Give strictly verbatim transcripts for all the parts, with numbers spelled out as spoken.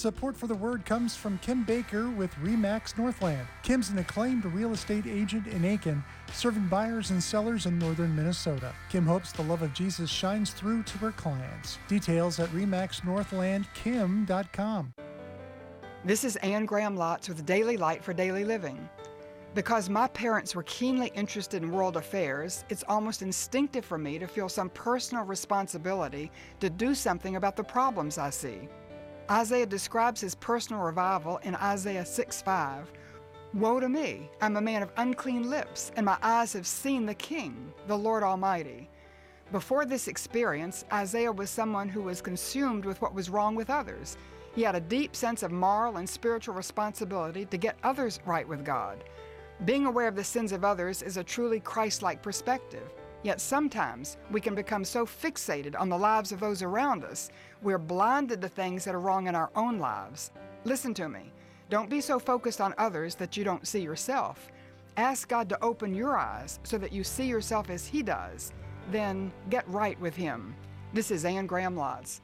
Support for the Word comes from Kim Baker with RE/MAX Northland. Kim's an acclaimed real estate agent in Aiken, serving buyers and sellers in northern Minnesota. Kim hopes the love of Jesus shines through to her clients. Details at remax northland kim dot com. This is Anne Graham Lotz with Daily Light for Daily Living. Because my parents were keenly interested in world affairs, it's almost instinctive for me to feel some personal responsibility to do something about the problems I see. Isaiah describes his personal revival in Isaiah six five. Woe to me, I'm a man of unclean lips, and my eyes have seen the King, the Lord Almighty. Before this experience, Isaiah was someone who was consumed with what was wrong with others. He had a deep sense of moral and spiritual responsibility to get others right with God. Being aware of the sins of others is a truly Christ-like perspective. Yet sometimes we can become so fixated on the lives of those around us, we're blinded to things that are wrong in our own lives. Listen to me. Don't be so focused on others that you don't see yourself. Ask God to open your eyes so that you see yourself as He does. Then get right with Him. This is Anne Graham Lotz.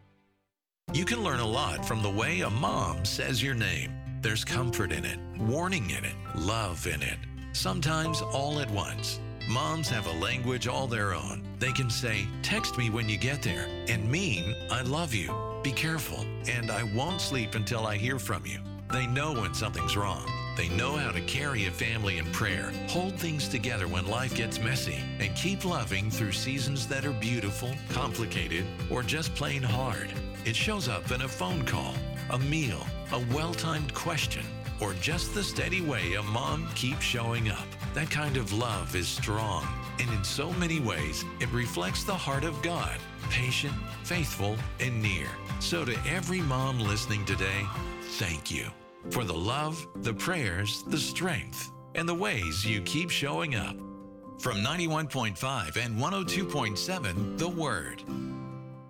You can learn a lot from the way a mom says your name. There's comfort in it, warning in it, love in it, sometimes all at once. Moms have a language all their own. They can say, text me when you get there, and mean, I love you, be careful, and I won't sleep until I hear from you. They know when something's wrong. They know how to carry a family in prayer, hold things together when life gets messy, and keep loving through seasons that are beautiful, complicated, or just plain hard. It shows up in a phone call, a meal, a well-timed question, or just the steady way a mom keeps showing up. That kind of love is strong, and in so many ways, it reflects the heart of God, patient, faithful, and near. So to every mom listening today, thank you for the love, the prayers, the strength, and the ways you keep showing up. From ninety-one point five and one oh two point seven, The Word.